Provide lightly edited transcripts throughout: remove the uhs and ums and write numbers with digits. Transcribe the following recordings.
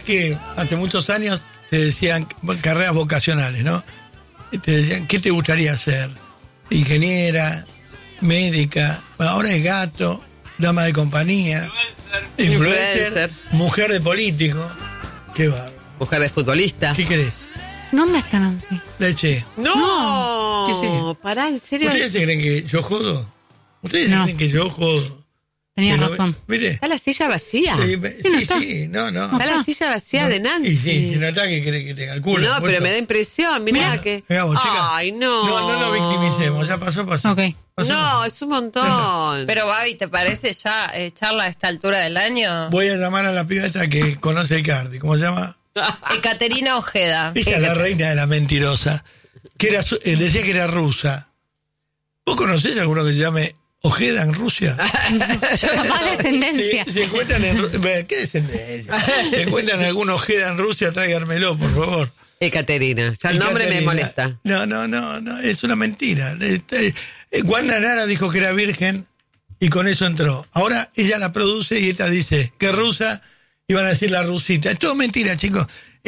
que hace muchos años te decían carreras vocacionales, ¿no? Te decían, ¿qué te gustaría hacer? Ingeniera, médica, bueno, ahora es gato, dama de compañía, influencer, mujer de político. Qué bárbaro. Mujer de futbolista. ¿Qué querés? ¿Dónde está Nancy? Leche. ¡No! ¿Qué sé? Pará, ¿en serio? ¿Ustedes se creen que yo jodo? ¿Ustedes se No. creen que yo jodo? Tenías razón. ¿Mire? ¿Está la silla vacía? Sí, no. Está la silla vacía de Nancy. Y sí, si no está, ¿qué querés que te calcule? No, pero me da impresión, mirá que... Hagamos, chica. Ay, no. No nos victimicemos, ya pasó. Ok. No, es un montón. Pero, Babi, ¿te parece ya charla a esta altura del año? Voy a llamar a la piba esta que conoce a Icardi. ¿Cómo se llama? Ekaterina Ojeda. Esa es la reina de la mentirosa. Que era, decía que era rusa. ¿Vos conocés a alguno que se llame Ojeda en Rusia? Capaz descendencia. Se encuentran en... ¿Qué descendencia? Se encuentran algún Ojeda en Rusia, tráiganmelo, por favor. Ekaterina, ya el nombre me molesta. No, es una mentira. Wanda Nara dijo que era virgen y con eso entró. Ahora ella la produce y esta dice que es rusa y van a decir la rusita. Es todo mentira, chicos.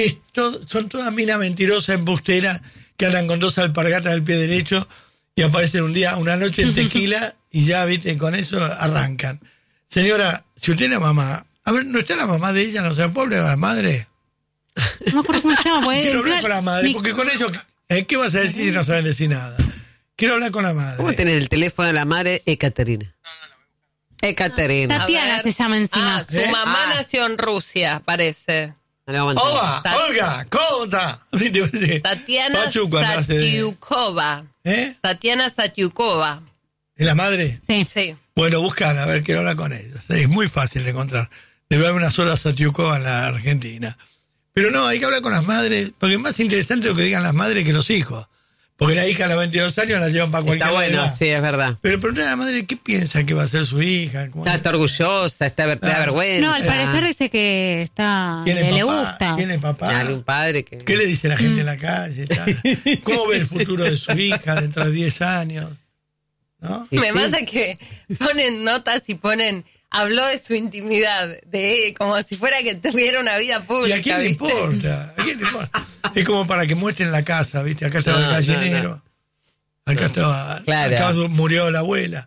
Son todas minas mentirosas, embusteras, que andan con dos alpargatas del pie derecho y aparecen una noche en Tequila y ya, viste, con eso arrancan. Señora, si usted es la mamá, a ver, ¿no está la mamá de ella? ¿No se puede hablar a la madre? No me acuerdo cómo se llama. Quiero hablar con la madre, porque con ellos, ¿qué vas a decir si no saben decir nada? Quiero hablar con la madre. ¿Cómo tenés el teléfono de la madre Ekaterina? Ekaterina. Tatiana se llama encima. Su mamá nació en Rusia, parece. No lo aguanto. Olga, ¿cómo está? Tatiana Pachuco, Satyukova. Tatiana Satyukova. ¿Es la madre? Sí. Bueno, buscan, a ver, quiero hablar con ella. Es muy fácil de encontrar. Debe haber una sola Satyukova en la Argentina. Pero no, hay que hablar con las madres, porque es más interesante lo que digan las madres que los hijos. Porque la hija a los 22 años la llevan para cualquier lado. Está bueno, edad. sí, es verdad. Pero preguntar a la madre, ¿qué piensa que va a ser su hija? Está orgullosa, te da vergüenza. No, al parecer dice que está le gusta. ¿Tiene papá? Dale, un padre que... ¿Qué le dice la gente en la calle? ¿Cómo ve el futuro de su hija dentro de 10 años? ¿No? Me mata que ponen notas y ponen... Habló de su intimidad, como si fuera que tuviera una vida pública. ¿Y a quién le importa? ¿A quién le importa? Es como para que muestren la casa, ¿viste? Acá estaba el gallinero. Acá estaba. Claro. Acá murió la abuela.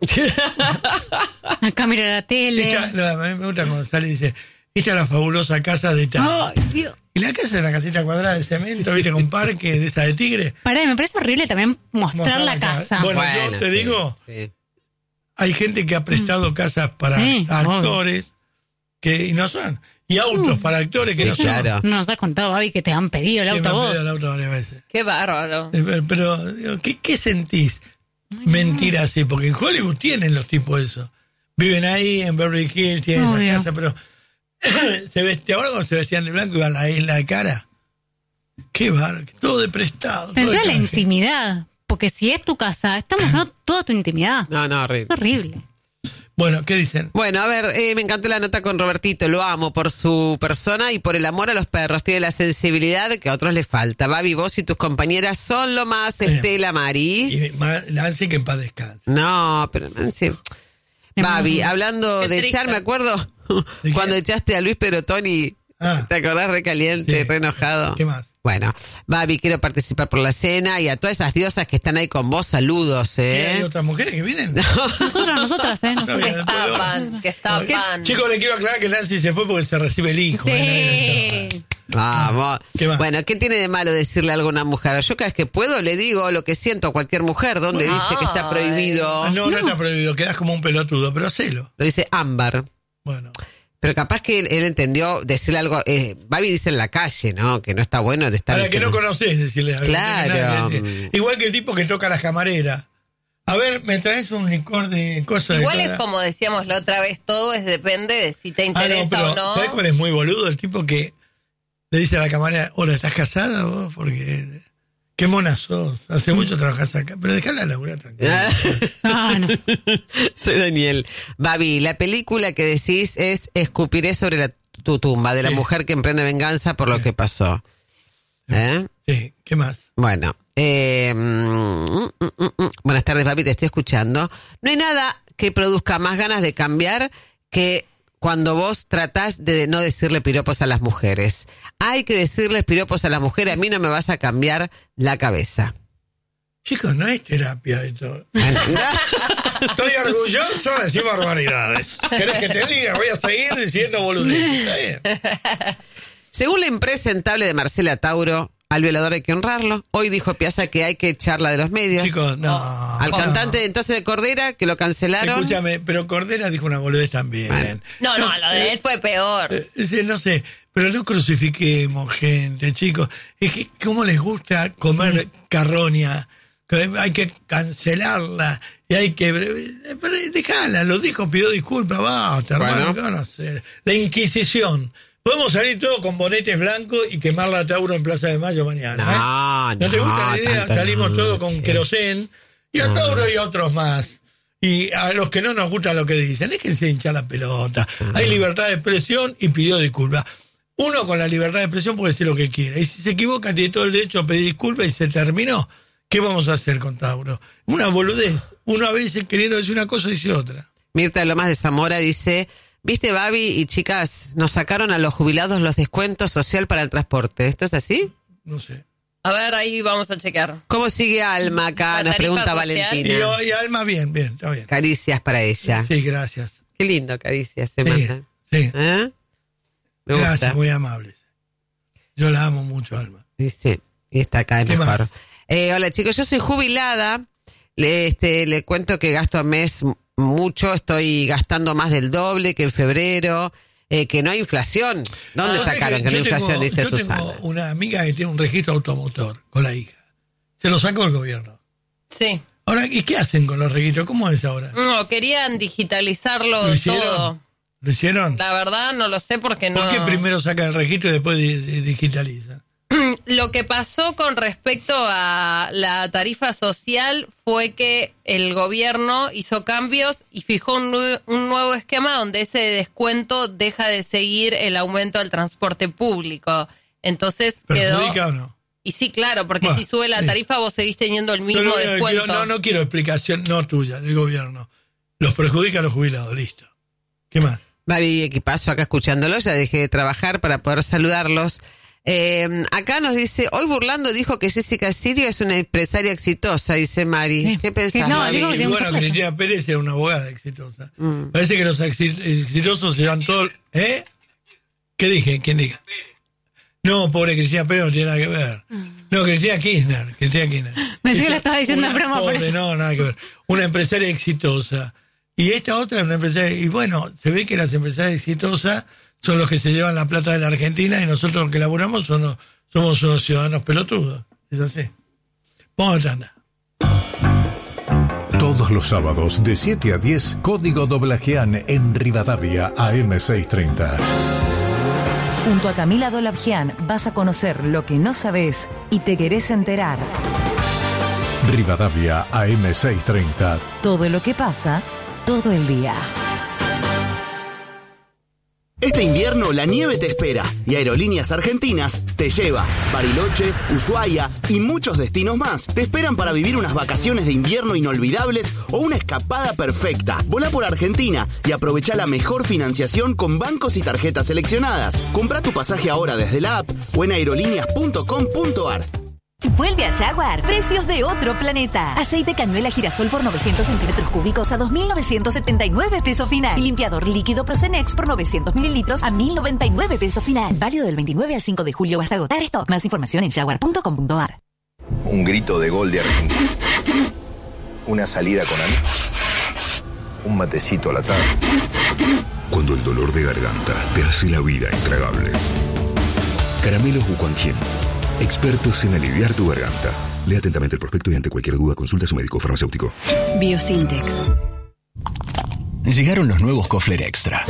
Acá mira la tele. A mí me gusta cuando sale y dice: esta es la fabulosa casa de tal. Ay, Dios. Y la casa es una casita cuadrada de cemento, ¿viste? Con parque de esa de tigre. Pará, me parece horrible también mostrar la casa. Bueno, yo te digo. Sí. Hay gente que ha prestado casas para actores y no son. Y autos para actores que no son. Claro. No nos has contado, Babi, que te han pedido el Sí, me auto han vos. pedido el auto varias veces. Qué bárbaro. Pero digo, ¿qué sentís? Mentira así, porque en Hollywood tienen los tipos eso. Viven ahí, en Beverly Hills, tienen esa casa, pero ahora cuando se vestían de blanco iban a la isla de Cara. Qué bárbaro, todo de prestado. Pensá en la intimidad. Porque si es tu casa, estamos dando toda tu intimidad. No, horrible. Es horrible. Bueno, ¿qué dicen? Bueno, a ver, me encantó la nota con Robertito, lo amo por su persona y por el amor a los perros. Tiene la sensibilidad que a otros les falta. Babi, vos y tus compañeras son lo más. Estela Maris. Y Nancy, que en paz descanse. No, pero Nancy... Babi, hablando de echar, me acuerdo cuando echaste a Luis Perotoni. ¿Te acordás? Re caliente, Sí. re enojado. ¿Qué más? Bueno, Babi, quiero participar por la cena y a todas esas diosas que están ahí con vos, saludos, ¿Hay otras mujeres que vienen? Nosotras, Está bien, Que estaban. Chicos, le quiero aclarar que Nancy se fue porque se recibe el hijo. Sí. Vamos. ¿Qué más? Bueno, ¿qué tiene de malo decirle algo a una mujer? Yo cada vez que puedo le digo lo que siento a cualquier mujer, donde dice que está prohibido. No está prohibido, quedás como un pelotudo, pero hacelo. Lo dice Ámbar. Bueno. Pero capaz que él entendió decirle algo. Babi dice en la calle, ¿no? Que no está bueno de estar. A la que diciendo... no conocés, decirle algo. Claro. Igual que el tipo que toca las camareras. A ver, ¿me traes un licor de cosas? Igual es como decíamos la otra vez, todo depende de si te interesa pero, o no. ¿sabés cuál es muy boludo? El tipo que le dice a la camarera: hola, ¿estás casada vos? Porque qué mona sos. Hace mucho trabajás acá. Pero dejala laburar tranquila. No. Soy Daniel. Babi, la película que decís es Escupiré sobre tu tumba, de la mujer que emprende venganza por lo que pasó. Sí, ¿qué más? Bueno, buenas tardes, Babi, te estoy escuchando. No hay nada que produzca más ganas de cambiar que cuando vos tratás de no decirle piropos a las mujeres. Hay que decirles piropos a las mujeres, a mí no me vas a cambiar la cabeza. Chicos, no es terapia esto. Estoy orgulloso de decir barbaridades. ¿Querés que te diga? Voy a seguir diciendo boludeces. Está bien. Según la impresentable de Marcela Tauro, al violador hay que honrarlo. Hoy dijo Piazza que hay que echarla de los medios. Chicos, no. Al cantante entonces de Cordera, que lo cancelaron. Escúchame, pero Cordera dijo una boludez también. Bueno. No, lo de él fue peor. No sé, pero no crucifiquemos gente, chicos. Es que cómo les gusta comer carroña. Hay que cancelarla y hay que... Dejala, lo dijo, pidió disculpas, basta, hermano, ¿qué van a hacer? La Inquisición. Podemos salir todos con bonetes blancos y quemarla a Tauro en Plaza de Mayo mañana. ¿No te gusta la idea? Salimos todos con querosén y a Tauro y a otros más. Y a los que no nos gusta lo que dicen, es que se hincha la pelota. Hay libertad de expresión y pidió disculpas. Uno con la libertad de expresión puede decir lo que quiera. Y si se equivoca, tiene todo el derecho a pedir disculpas y se terminó. ¿Qué vamos a hacer con Tauro? Una boludez. Uno a veces queriendo decir una cosa dice otra. Mirta Lomas de Zamora dice... ¿Viste, Babi y chicas? Nos sacaron a los jubilados los descuentos social para el transporte. ¿Esto es así? No sé. A ver, ahí vamos a chequear. ¿Cómo sigue Alma acá? Nos pregunta social. Valentina. Y Alma, bien, está bien. Caricias para ella. Sí, gracias. Qué lindo, caricias se mandan. Sí. ¿Eh? Me gracias, gusta. muy amables. Yo la amo mucho, Alma. Dice, y está acá, es mejor. Más? Hola, chicos, yo soy jubilada. Le cuento que gasto a mes mucho, estoy gastando más del doble que en febrero, que no hay inflación. ¿Dónde sacaron que no hay inflación? Dice Susana. Yo tengo una amiga que tiene un registro automotor con la hija. Se lo sacó el gobierno. Sí. Ahora, ¿y qué hacen con los registros? ¿Cómo es ahora? No, querían digitalizarlo todo. ¿Lo hicieron? La verdad no lo sé porque no... ¿Por qué primero sacan el registro y después digitalizan? Lo que pasó con respecto a la tarifa social fue que el gobierno hizo cambios y fijó un nuevo esquema donde ese descuento deja de seguir el aumento del transporte público. Entonces ¿perjudica quedó... o no? Y sí, claro, porque si sube la tarifa vos seguís teniendo el mismo descuento. No quiero explicación, no tuya, del gobierno. Los perjudica a los jubilados, listo. ¿Qué más? Babi, equipazo acá escuchándolo, ya dejé de trabajar para poder saludarlos. Acá nos dice, hoy burlando dijo que Jessica Sirio es una empresaria exitosa, dice Mari. Sí. ¿Qué pensás, No, Mari? digo, Y bueno, Cristina Pérez era una abogada exitosa. Parece que los exitosos se van todos... ¿Eh? ¿Qué dije? ¿Quién dijo? No, pobre Cristina Pérez no tiene nada que ver. No, Cristina Kirchner. Me sigue, la estaba diciendo en broma. Pobre, no, nada que ver. Una empresaria exitosa. Y esta otra es una empresaria... Y bueno, se ve que las empresarias exitosas son los que se llevan la plata de la Argentina y nosotros los que laburamos somos unos ciudadanos pelotudos. Es así. Vamos a tanda. Todos los sábados de 7 a 10, Código Doblajean en Rivadavia AM630. Junto a Camila Dolabjian vas a conocer lo que no sabes y te querés enterar. Rivadavia AM630. Todo lo que pasa, todo el día. Este invierno la nieve te espera y Aerolíneas Argentinas te lleva. Bariloche, Ushuaia y muchos destinos más te esperan para vivir unas vacaciones de invierno inolvidables o una escapada perfecta. Volá por Argentina y aprovecha la mejor financiación con bancos y tarjetas seleccionadas. Comprá tu pasaje ahora desde la app o en aerolíneas.com.ar. Vuelve a Jaguar. Precios de otro planeta. Aceite cañuela girasol por 900 centímetros cúbicos a 2.979 pesos final. Limpiador líquido Procenex por 900 mililitros a 1.099 pesos final. Válido del 29 al 5 de julio hasta agotar stock. Más información en jaguar.com.ar. Un grito de gol de Argentina. Una salida con amigos. Un matecito a la tarde. Cuando el dolor de garganta te hace la vida intragable. Caramelos Wuquantian. Expertos en aliviar tu garganta. Lea atentamente el prospecto y ante cualquier duda consulta a su médico farmacéutico. Biosintex. Llegaron los nuevos Kofler Extra.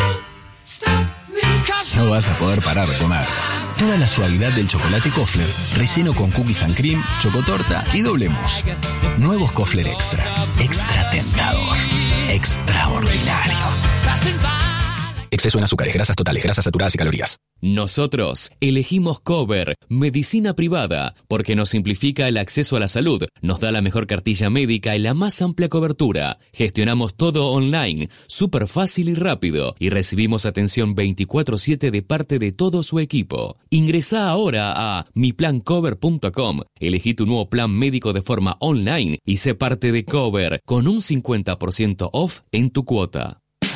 No vas a poder parar de comer. Toda la suavidad del chocolate Kofler, relleno con cookies and cream, chocotorta y doble mousse. Nuevos Kofler Extra. Extra tentador. Extraordinario. Exceso en azúcares, grasas totales, grasas saturadas y calorías. Nosotros elegimos Cover, medicina privada, porque nos simplifica el acceso a la salud, nos da la mejor cartilla médica y la más amplia cobertura. Gestionamos todo online, súper fácil y rápido, y recibimos atención 24/7 de parte de todo su equipo. Ingresá ahora a miplancover.com, elegí tu nuevo plan médico de forma online y sé parte de Cover con un 50% off en tu cuota.